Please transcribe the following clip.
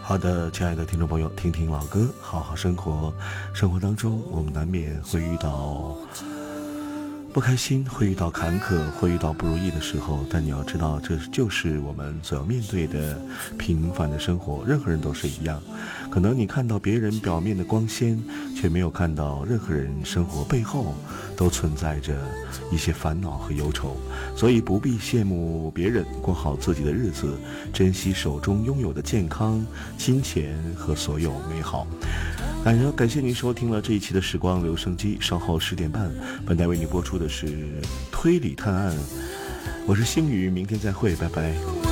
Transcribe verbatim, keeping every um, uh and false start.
好的，亲爱的听众朋友，听听老歌，好好生活。生活当中，我们难免会遇到不开心，会遇到坎坷，会遇到不如意的时候，但你要知道，这就是我们所要面对的平凡的生活。任何人都是一样，可能你看到别人表面的光鲜，却没有看到任何人生活背后都存在着一些烦恼和忧愁。所以不必羡慕别人，过好自己的日子，珍惜手中拥有的健康、金钱和所有美好。感谢感谢您收听了这一期的时光留声机，稍后十点半，本台为你播出的是推理探案。我是星宇，明天再会，拜拜。